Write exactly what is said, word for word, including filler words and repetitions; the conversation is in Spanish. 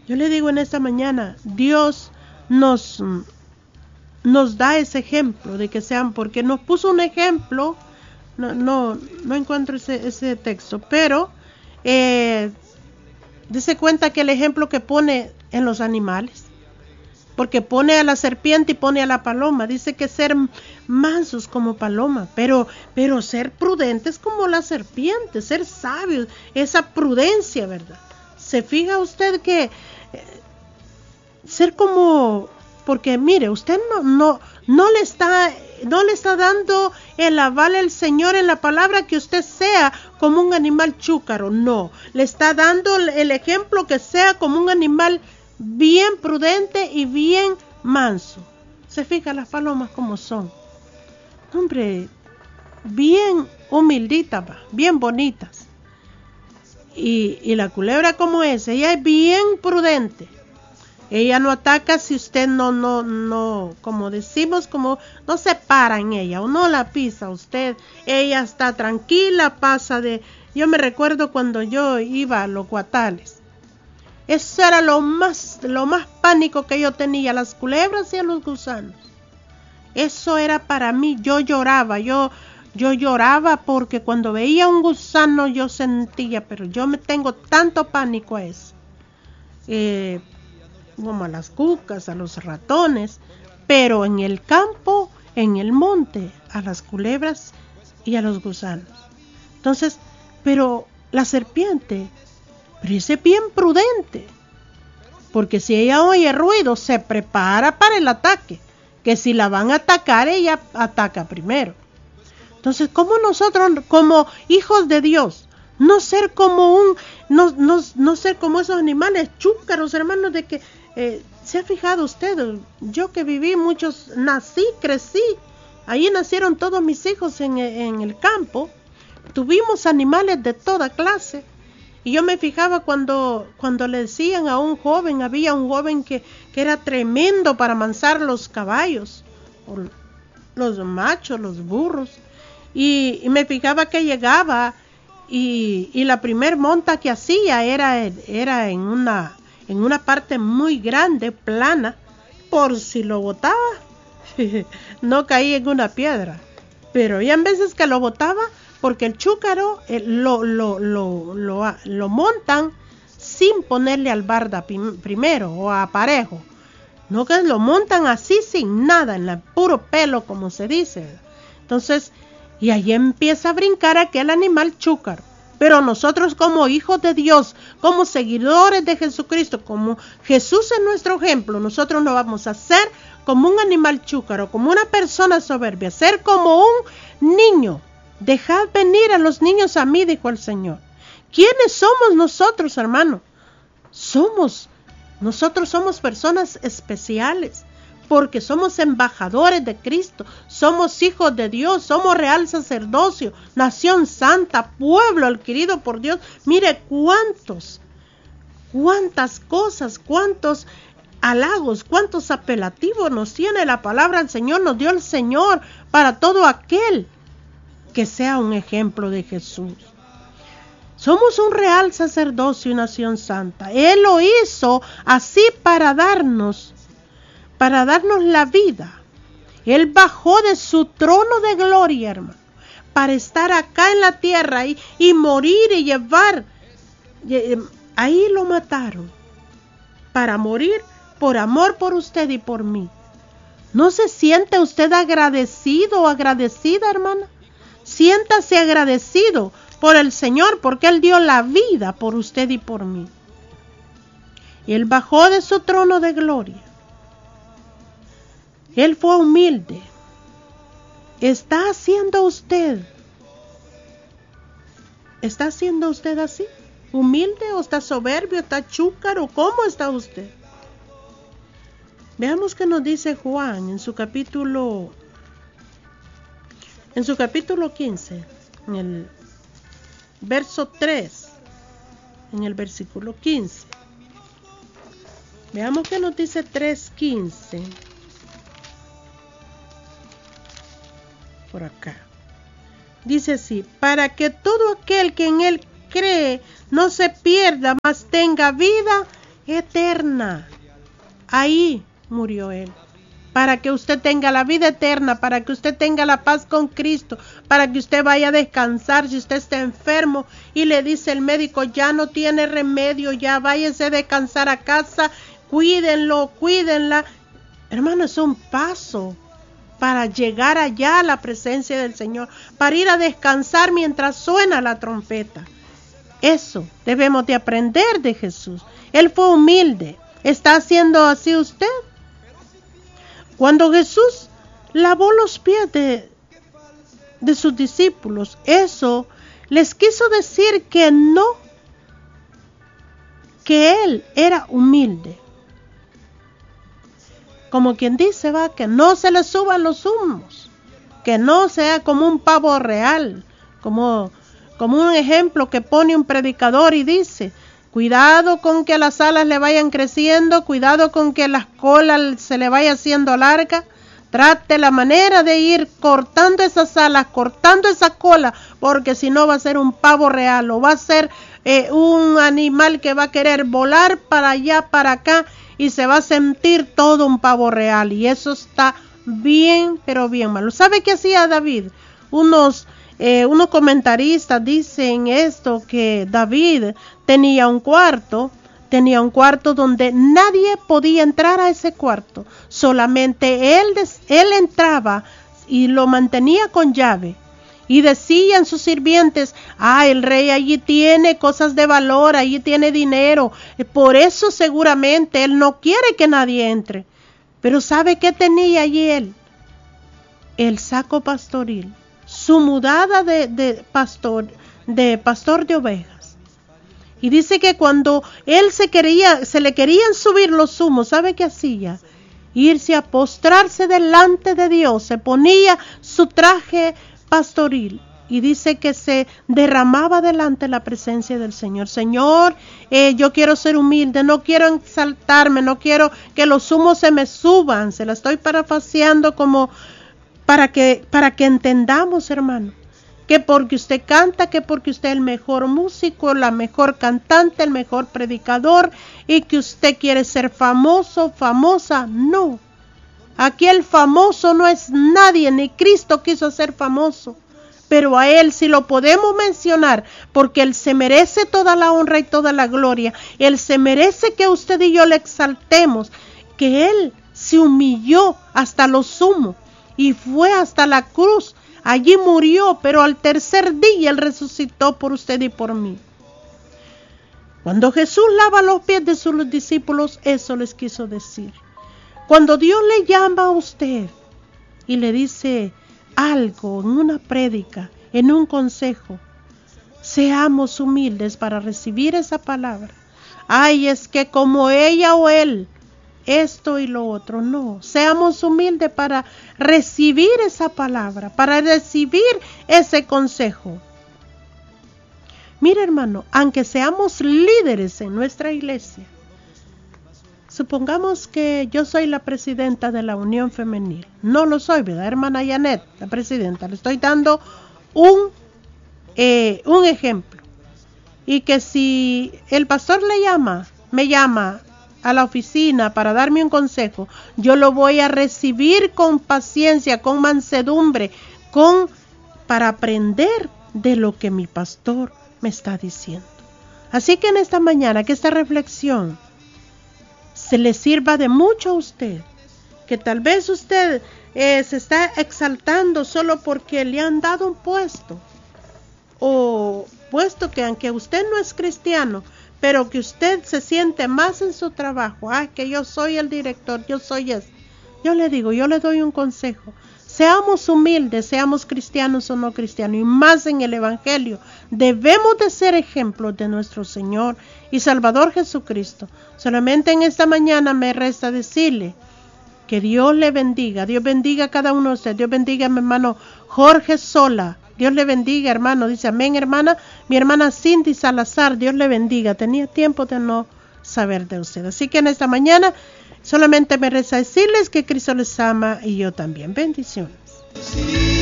Yo le digo en esta mañana, Dios nos, nos da ese ejemplo de que sean, porque nos puso un ejemplo, no, no, no encuentro ese, ese texto, pero eh, dése cuenta que el ejemplo que pone en los animales, porque pone a la serpiente y pone a la paloma, dice que ser mansos como paloma, pero, pero ser prudentes como la serpiente, ser sabios, esa prudencia, ¿verdad? ¿Se fija usted que eh, ser como, porque mire, usted no, no, no le está, no le está dando el aval al Señor en la palabra que usted sea como un animal chúcaro, no, le está dando el ejemplo que sea como un animal bien prudente y bien manso. Se fija las palomas como son, hombre, bien humilditas, bien bonitas. Y, y la culebra como es, ella es bien prudente. Ella no ataca si usted no, no, no, como decimos, como no se para en ella o no la pisa usted. Ella está tranquila, pasa de... Yo me recuerdo cuando yo iba a los guatales. Eso era lo más, lo más pánico que yo tenía, las culebras y a los gusanos. Eso era para mí, yo lloraba, yo... Yo lloraba porque cuando veía un gusano yo sentía, pero yo me tengo tanto pánico a eso. Eh, como a las cucas, a los ratones, pero en el campo, en el monte, a las culebras y a los gusanos. Entonces, pero la serpiente, pero ese es bien prudente, porque si ella oye ruido, se prepara para el ataque, que si la van a atacar, ella ataca primero. Entonces, ¿cómo nosotros, como hijos de Dios, no ser como un, no, no, no ser como esos animales chúcaros, hermanos, de que, eh, ¿se ha fijado usted? Yo que viví muchos, nací, crecí, ahí nacieron todos mis hijos en, en el campo, tuvimos animales de toda clase, y yo me fijaba cuando, cuando le decían a un joven, había un joven que, que era tremendo para amansar los caballos, los machos, los burros, Y, y me fijaba que llegaba y, y la primer monta que hacía era, era en, una, en una parte muy grande, plana, por si lo botaba, no caía en una piedra. Pero había veces que lo botaba porque el chúcaro eh, lo, lo, lo, lo, lo montan sin ponerle albarda prim, primero o aparejo. No, que lo montan así sin nada, en el puro pelo, como se dice. Entonces, y ahí empieza a brincar aquel animal chúcaro. Pero nosotros como hijos de Dios, como seguidores de Jesucristo, como Jesús es nuestro ejemplo, nosotros no vamos a ser como un animal chúcaro, como una persona soberbia, ser como un niño. Dejad venir a los niños a mí, dijo el Señor. ¿Quiénes somos nosotros, hermano? Somos, nosotros somos personas especiales. Porque somos embajadores de Cristo, somos hijos de Dios, somos real sacerdocio, nación santa, pueblo adquirido por Dios. Mire cuántos, cuántas cosas, cuántos halagos, cuántos apelativos nos tiene la palabra del Señor, nos dio el Señor para todo aquel que sea un ejemplo de Jesús. Somos un real sacerdocio y nación santa. Él lo hizo así para darnos para darnos la vida. Él bajó de su trono de gloria, hermano, para estar acá en la tierra y, y morir y llevar. Ahí lo mataron, para morir por amor por usted y por mí. ¿No se siente usted agradecido o agradecida, hermana? Siéntase agradecido por el Señor, porque Él dio la vida por usted y por mí. Y Él bajó de su trono de gloria. Él fue humilde. ¿Está haciendo usted? ¿Está haciendo usted así? ¿Humilde o está soberbio, está chúcaro? ¿Cómo está usted? Veamos qué nos dice Juan en su capítulo en su capítulo quince, en el verso tres, en el versículo quince. Veamos qué nos dice tres quince. Por acá. Dice así: para que todo aquel que en él cree no se pierda, mas tenga vida eterna. Ahí murió Él, para que usted tenga la vida eterna, para que usted tenga la paz con Cristo, para que usted vaya a descansar. Si usted está enfermo y le dice el médico, ya no tiene remedio, ya váyase a descansar a casa, cuídenlo, cuídenla. Hermano, es un paso para llegar allá a la presencia del Señor, para ir a descansar mientras suena la trompeta. Eso debemos de aprender de Jesús. Él fue humilde. ¿Está haciendo así usted? Cuando Jesús lavó los pies de, de sus discípulos, eso les quiso decir que no, que Él era humilde. Como quien dice, va, que no se le suban los humos, que no sea como un pavo real, como, como un ejemplo que pone un predicador y dice, cuidado con que las alas le vayan creciendo, cuidado con que las colas se le vaya haciendo larga. Trate la manera de ir cortando esas alas, cortando esa cola, porque si no va a ser un pavo real o va a ser eh, un animal que va a querer volar para allá, para acá, y se va a sentir todo un pavo real, y eso está bien, pero bien malo. ¿Sabe qué hacía David? Unos Eh, unos comentaristas dicen esto, que David tenía un cuarto, tenía un cuarto donde nadie podía entrar a ese cuarto, solamente él, él entraba y lo mantenía con llave. Y decían sus sirvientes, ah, el rey allí tiene cosas de valor, allí tiene dinero, por eso seguramente él no quiere que nadie entre. Pero ¿sabe qué tenía allí él? El saco pastoril, su mudada de, de pastor, de pastor de ovejas. Y dice que cuando él se quería, se le querían subir los humos, ¿sabe qué hacía? Irse a postrarse delante de Dios, se ponía su traje pastoril y dice que se derramaba delante de la presencia del Señor. Señor, eh, yo quiero ser humilde, no quiero exaltarme, no quiero que los humos se me suban. Se la estoy parafaseando como para que, para que entendamos, hermano, que porque usted canta, que porque usted es el mejor músico, la mejor cantante, el mejor predicador, y que usted quiere ser famoso, famosa, no. Aquí el famoso no es nadie, ni Cristo quiso ser famoso, pero a Él sí lo podemos mencionar, porque Él se merece toda la honra y toda la gloria. Él se merece que usted y yo le exaltemos, que Él se humilló hasta lo sumo y fue hasta la cruz. Allí murió, pero al tercer día Él resucitó por usted y por mí. Cuando Jesús lava los pies de sus discípulos, eso les quiso decir. Cuando Dios le llama a usted y le dice algo en una prédica, en un consejo, seamos humildes para recibir esa palabra. Ay, es que como ella o él, esto y lo otro, no. Seamos humildes para recibir esa palabra, para recibir ese consejo. Mira, hermano, aunque seamos líderes en nuestra iglesia, supongamos que yo soy la presidenta de la Unión Femenil. No lo soy, ¿verdad, hermana Janet, la presidenta? Le estoy dando un, eh, un ejemplo. Y que si el pastor le llama, me llama a la oficina para darme un consejo, yo lo voy a recibir con paciencia, con mansedumbre, con para aprender de lo que mi pastor me está diciendo. Así que en esta mañana, que esta reflexión se le sirva de mucho a usted, que tal vez usted eh, se está exaltando solo porque le han dado un puesto, o puesto que aunque usted no es cristiano, pero que usted se siente más en su trabajo, ah, que yo soy el director, yo soy eso. Yo le digo, yo le doy un consejo, seamos humildes, seamos cristianos o no cristianos, y más en el Evangelio, debemos de ser ejemplos de nuestro Señor y Salvador Jesucristo. Solamente en esta mañana me resta decirle que Dios le bendiga, Dios bendiga a cada uno de ustedes, Dios bendiga a mi hermano Jorge Sola, Dios le bendiga, hermano, dice amén, hermana, mi hermana Cindy Salazar, Dios le bendiga, tenía tiempo de no saber de usted. Así que en esta mañana solamente me resta decirles que Cristo les ama y yo también. Bendiciones.